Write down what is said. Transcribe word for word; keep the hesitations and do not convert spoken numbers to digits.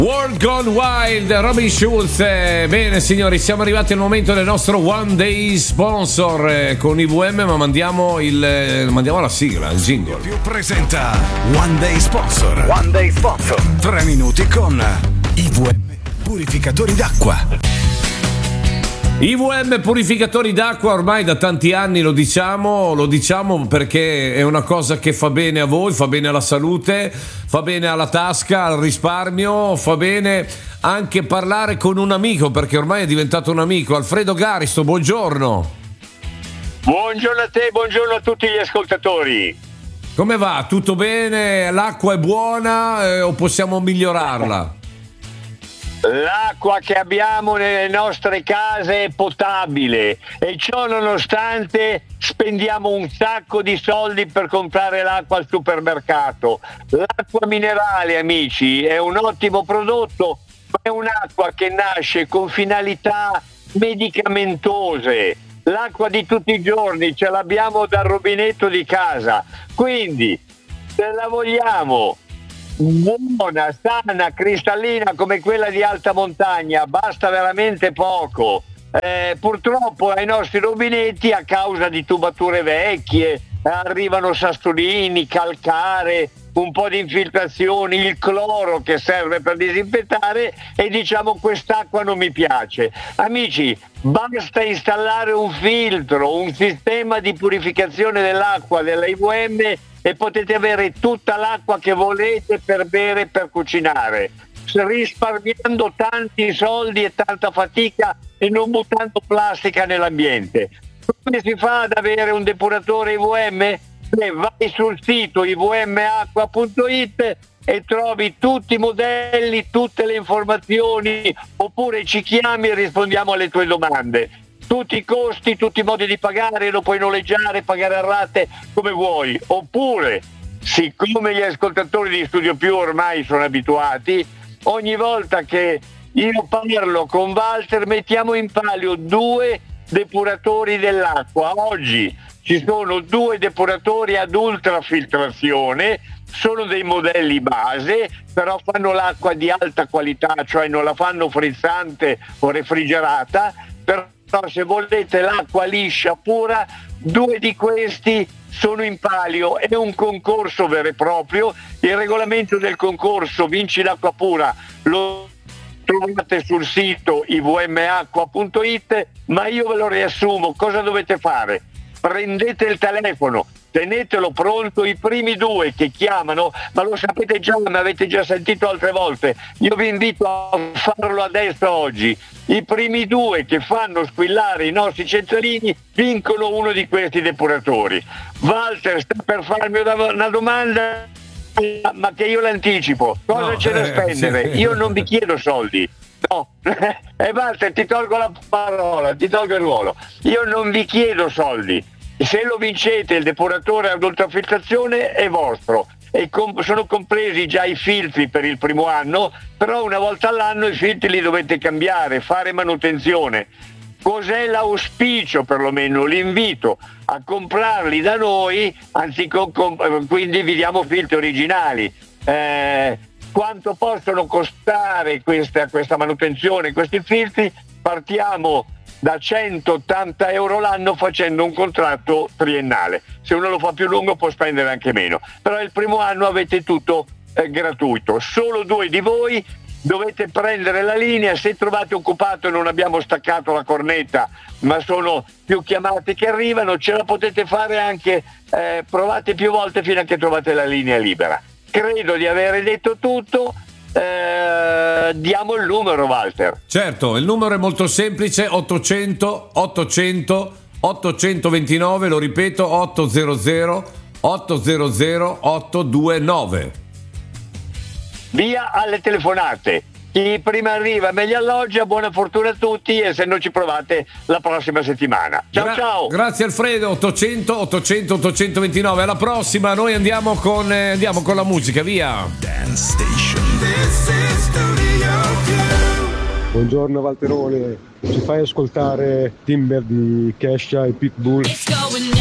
World Gone Wild, Robin Schulz. Bene signori, siamo arrivati al momento del nostro One Day Sponsor eh, con I V M, ma mandiamo il eh, mandiamo la sigla, il jingle. Più presenta One Day Sponsor. One Day Sponsor. Tre minuti con I V M Purificatori d'acqua. I V M Purificatori d'acqua, ormai da tanti anni lo diciamo, lo diciamo perché è una cosa che fa bene a voi, fa bene alla salute, fa bene alla tasca, al risparmio, fa bene anche parlare con un amico, perché ormai è diventato un amico. Alfredo Garisto, buongiorno. Buongiorno a te, buongiorno a tutti gli ascoltatori. Come va? Tutto bene? L'acqua è buona eh, o possiamo migliorarla? L'acqua che abbiamo nelle nostre case è potabile e ciò nonostante spendiamo un sacco di soldi per comprare l'acqua al supermercato. L'acqua minerale, amici, è un ottimo prodotto, ma è un'acqua che nasce con finalità medicamentose. L'acqua di tutti i giorni ce l'abbiamo dal rubinetto di casa, quindi se la vogliamo buona, sana, cristallina come quella di alta montagna, basta veramente poco. Eh, purtroppo ai nostri rubinetti, a causa di tubature vecchie, arrivano sassolini, calcare, un po' di infiltrazioni, il cloro che serve per disinfettare, e diciamo quest'acqua non mi piace. Amici, basta installare un filtro, un sistema di purificazione dell'acqua della I V M e potete avere tutta l'acqua che volete per bere e per cucinare, risparmiando tanti soldi e tanta fatica e non buttando plastica nell'ambiente. Come si fa ad avere un depuratore I V M? Beh, vai sul sito i v m acqua punto i t e trovi tutti i modelli, tutte le informazioni, oppure ci chiami e rispondiamo alle tue domande. Tutti i costi, tutti i modi di pagare, lo puoi noleggiare, pagare a rate come vuoi, oppure, siccome gli ascoltatori di Studio Più ormai sono abituati, ogni volta che io parlo con Walter mettiamo in palio due depuratori dell'acqua. Oggi ci sono due depuratori ad ultrafiltrazione, sono dei modelli base, però fanno l'acqua di alta qualità, cioè non la fanno frizzante o refrigerata, però se volete l'acqua liscia, pura, due di questi sono in palio. È un concorso vero e proprio. Il regolamento del concorso Vinci l'acqua pura lo trovate sul sito i v m acqua punto i t, ma io ve lo riassumo. Cosa dovete fare? Prendete il telefono, tenetelo pronto, i primi due che chiamano, ma lo sapete già, mi avete già sentito altre volte, io vi invito a farlo adesso oggi. I primi due che fanno squillare i nostri centralini vincono uno di questi depuratori. Walter sta per farmi una domanda, ma che io l'anticipo. Cosa no, c'è da eh, spendere? sì. Io non vi chiedo soldi. No, e Walter, ti tolgo la parola, ti tolgo il ruolo. Io non vi chiedo soldi. Se lo vincete, il depuratore ad ultrafiltrazione è vostro. E com- sono compresi già i filtri per il primo anno, però una volta all'anno i filtri li dovete cambiare, fare manutenzione. Cos'è l'auspicio, perlomeno l'invito a comprarli da noi, anziché com- quindi vi diamo filtri originali. Eh, quanto possono costare questa, questa manutenzione, questi filtri? Partiamo da centottanta euro l'anno facendo un contratto triennale. Se uno lo fa più lungo può spendere anche meno, però il primo anno avete tutto eh, gratuito. Solo due di voi dovete prendere la linea. Se trovate occupato e non abbiamo staccato la cornetta, ma sono più chiamate che arrivano, ce la potete fare anche, eh, provate più volte fino a che trovate la linea libera. Credo di aver detto tutto. Eh, diamo il numero, Walter. Certo, il numero è molto semplice: ottocento ottocento ottocentoventinove, lo ripeto, ottocento ottocento ottocentonove. Via alle telefonate. Chi prima arriva meglio alloggia. Buona fortuna a tutti e se non ci provate la prossima settimana. Ciao Gra- ciao. Grazie Alfredo. Ottocento ottocento ottocentoventinove. Alla prossima. Noi andiamo con eh, andiamo con la musica, via. Dance Station. Buongiorno Valterone, ci fai ascoltare Timber di Kesha e Pitbull?